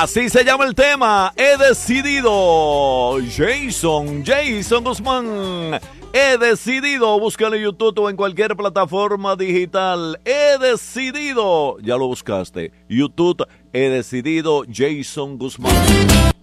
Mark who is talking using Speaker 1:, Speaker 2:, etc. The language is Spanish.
Speaker 1: Así se llama el tema. He decidido. Jason Guzmán. He decidido. Búscalo en YouTube o en cualquier plataforma digital. He decidido. Ya lo buscaste. YouTube. He decidido. Jason Guzmán.